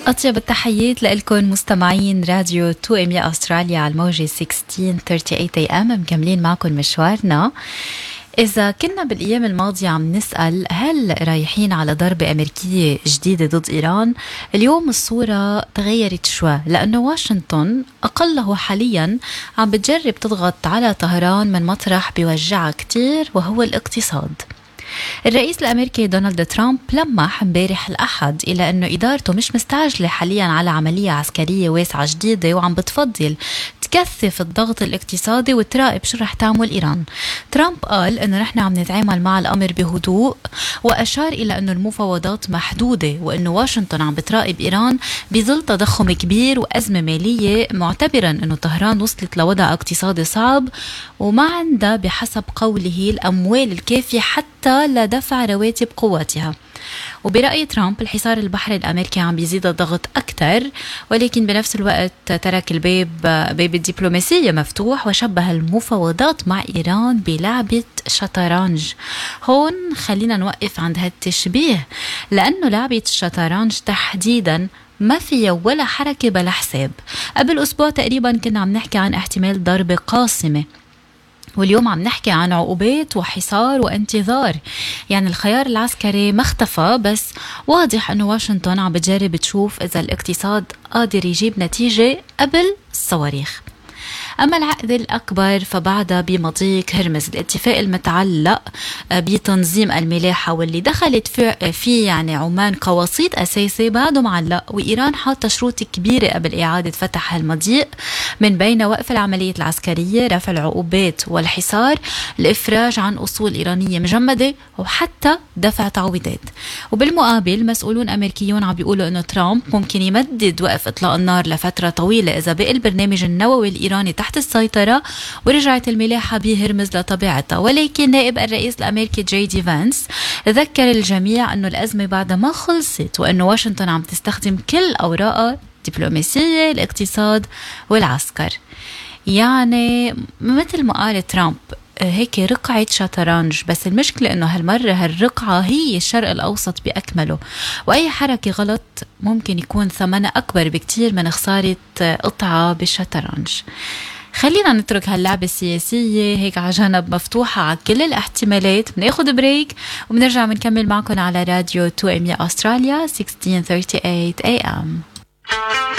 أطيب التحيات لكم مستمعين راديو 2 أستراليا على الموجة 1638 AM. مكملين معكم مشوارنا. إذا كنا بالأيام الماضية عم نسأل هل رايحين على ضربة أمريكية جديدة ضد إيران، اليوم الصورة تغيرت شوي، لأنه واشنطن أقله حاليا عم بتجرب تضغط على طهران من مطرح بيوجعها كتير، وهو الاقتصاد. الرئيس الأمريكي دونالد ترامب لمح امبارح الأحد إلى أنه إدارته مش مستعجلة حاليا على عملية عسكرية واسعة جديدة، وعم بتفضل تكثف الضغط الاقتصادي وتراقب شو رح تعمل إيران. ترامب قال أنه نحن عم نتعامل مع الأمر بهدوء، وأشار إلى أنه المفاوضات محدودة، وأنه واشنطن عم بتراقب إيران بظل تضخم كبير وأزمة مالية، معتبرا أنه طهران وصلت لوضع اقتصادي صعب وما عندها بحسب قوله الأموال الكافية حتى لدفع رواتب قواتها. وبرأي ترامب الحصار البحري الأمريكي عم بيزيد الضغط أكثر، ولكن بنفس الوقت ترك باب الدبلوماسية مفتوح، وشبه المفاوضات مع إيران بلعبة شطرنج. هون خلينا نوقف عند هالتشبيه، لأنه لعبة الشطرنج تحديدا ما فيها ولا حركة بلا حساب. قبل أسبوع تقريبا كنا عم نحكي عن احتمال ضربة قاصمة، واليوم عم نحكي عن عقوبات وحصار وانتظار. يعني الخيار العسكري ما اختفى، بس واضح أنه واشنطن عم بتجرب تشوف إذا الاقتصاد قادر يجيب نتيجة قبل الصواريخ. أما العقد الأكبر فبعدها بمضيق هرمز، الاتفاق المتعلق بتنظيم الملاحة واللي دخلت فيه يعني عمان كوسيط أساسي بعده معلق، وإيران حاطة شروط كبيرة قبل إعادة فتح المضيق، من بين وقف العملية العسكرية، رفع العقوبات والحصار، الإفراج عن أصول إيرانية مجمدة، وحتى دفع تعويضات. وبالمقابل مسؤولون أمريكيون عم بيقولوا أنه ترامب ممكن يمدد وقف إطلاق النار لفترة طويلة إذا بقى البرنامج النووي الإيراني تحت السيطرة ورجعت الملاحة بهرمز لطبيعتها. ولكن نائب الرئيس الأمريكي جي دي فانس ذكر الجميع أنه الأزمة بعد ما خلصت، وأنه واشنطن عم تستخدم كل أوراقها الدبلوماسية، الاقتصاد والعسكر. يعني مثل ما قال ترامب هيك رقعة شطرنج، بس المشكلة انه هالمرة هالرقعة هي الشرق الاوسط باكمله، واي حركة غلط ممكن يكون ثمنها اكبر بكتير من خسارة قطعة بالشطرنج. خلينا نترك هاللعبة السياسية هيك على جنب مفتوحة على كل الاحتمالات. بناخد بريك وبنرجع بنكمل معكم على راديو 2 أستراليا 1638 AM.